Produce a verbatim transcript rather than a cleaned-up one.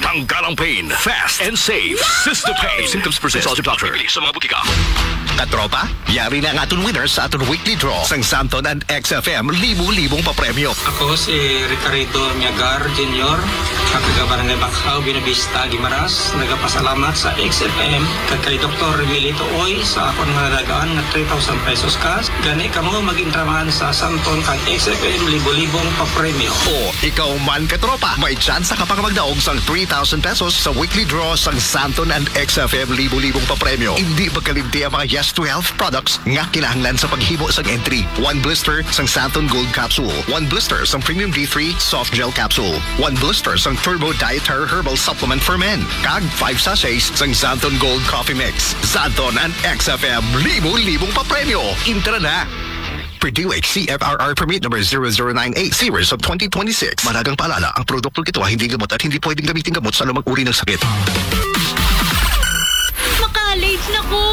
Tanggal ang pain. Fast and safe. System-Pain. If symptoms persist, consult your doctor. Bibili sa mga butika. Katropa, yari na ang aton winners sa aton weekly draw sang Santon and X F M libu-libong papremyo. Ako si Ricardo Miagar Junior, kagabarangay Bakhaw, Binavista, Guimaras. Nagapasalamat sa X F M kag kay Doktor Milito Oy sa akong mga dagaan na three thousand pesos cash. Gani kamo mag-intraman sa Santon kag X F M libu-libong papremyo. O, ikaw man katropa, may chance ka pang magdaog sang three thousand pesos sa weekly draw sang Santon and X F M libu-libong papremyo. Hindi magkalimti ang mga Yes to Health products nga kinahanglan sa paghimo sang entry. One blister sang Santon Gold Capsule. One blister sang Premium D three Soft Gel Capsule. One blister sang Turbo Dietary Herbal Supplement for Men. Kag five sachets sang Santon Gold Coffee Mix. Santon and X F M libu-libong papremyo. Intra na! Purdue H C F R R Permit number zero zero nine eight series of twenty twenty-six. Managang paalala, ang produktong ito ay hindi gamot at hindi pwedeng gamitin gamot sa anumang uri ng sakit. Maka-late na ko!